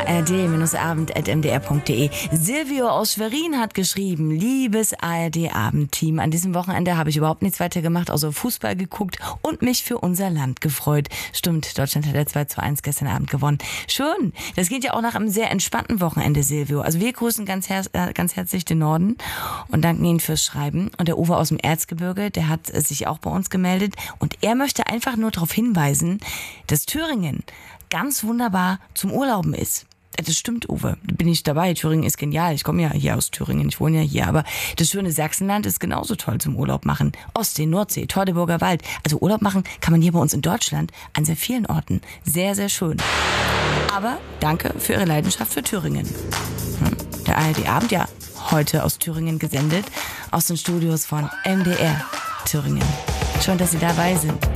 ard-abend@mdr.de. Silvio aus Schwerin hat geschrieben: Liebes ARD-Abendteam, an diesem Wochenende habe ich überhaupt nichts weiter gemacht, außer Fußball geguckt und mich für unser Land gefreut. Stimmt, Deutschland hat ja 2:1 gestern Abend gewonnen. Schön, das geht ja auch nach einem sehr entspannten Wochenende, Silvio. Also wir grüßen ganz herzlich den Norden und danken Ihnen fürs Schreiben. Und der Uwe aus dem Erzgebirge, der hat sich auch bei uns gemeldet und er möchte einfach nur darauf hinweisen, dass Thüringen ganz wunderbar zum Urlauben ist. Das stimmt, Uwe. Bin ich dabei. Thüringen ist genial. Ich komme ja hier aus Thüringen. Ich wohne ja hier. Aber das schöne Sachsenland ist genauso toll zum Urlaub machen. Ostsee, Nordsee, Teutoburger Wald. Also Urlaub machen kann man hier bei uns in Deutschland an sehr vielen Orten. Sehr, sehr schön. Aber danke für Ihre Leidenschaft für Thüringen. Der ARD-Abend, ja, heute aus Thüringen gesendet. Aus den Studios von MDR Thüringen. Schön, dass Sie dabei sind.